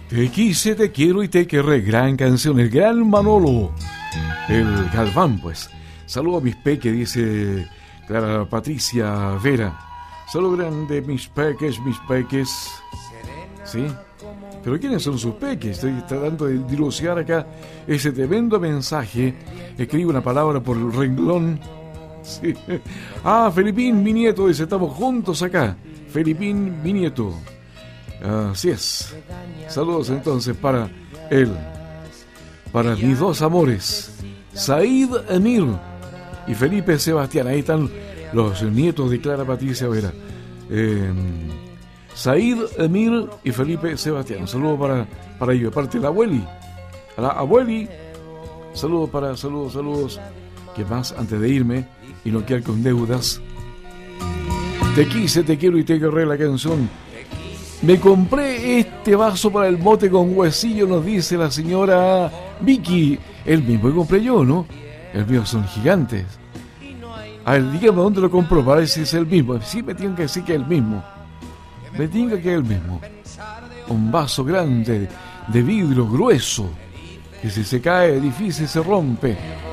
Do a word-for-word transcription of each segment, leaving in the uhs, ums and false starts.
Te quise, te quiero y te querré. Gran canción, el gran Manolo. El Galván, pues. Saludo a mis peques, dice Clara Patricia Vera. Saludo grande, mis peques, mis peques. ¿Sí? ¿Pero quiénes son sus peques? Estoy tratando de dilucidar acá ese tremendo mensaje. Escribe una palabra por el renglón. Sí. Ah, Felipín, mi nieto, dice, estamos juntos acá. Felipín, mi nieto. Así es. Saludos entonces para él. Para mis dos amores, Said Emir y Felipe Sebastián. Ahí están los nietos de Clara Patricia Vera. Eh, Said Emir y Felipe Sebastián. Un saludo para, para ellos. Aparte de la abueli. A la abueli. Saludos para, saludos, saludos. ¿Qué más? Antes de irme y no quedar con deudas. Te quise, te quiero y te querré, la canción. Me compré este vaso para el mote con huesillo, nos dice la señora Vicky. El mismo que compré yo, ¿no? El mío son gigantes. A ver, dígame dónde lo compró para ver si es el mismo. Sí, me tienen que decir que es el mismo. Me tienen que es el mismo. Un vaso grande, de vidrio grueso, que si se cae difícil se rompe.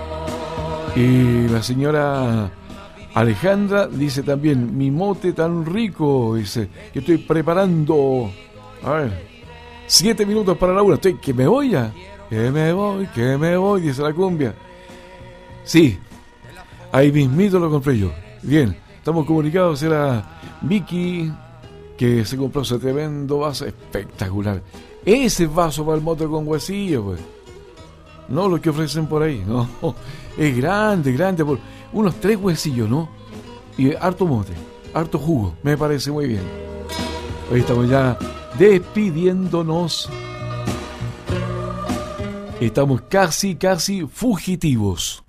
Y la señora Alejandra dice también, mi mote tan rico, dice, que estoy preparando. A ver, siete minutos para la una, estoy, que me voy ya, que me voy, que me voy, dice la cumbia. Sí, ahí mismito lo compré yo. Bien, estamos comunicados, era Vicky, que se compró ese tremendo vaso espectacular. Ese vaso para el mote con huesillo, pues. No lo que ofrecen por ahí, no. Es grande, grande, por unos tres huesillos, ¿no? Y harto mote, harto jugo, me parece muy bien. Hoy estamos ya despidiéndonos. Estamos casi, casi fugitivos.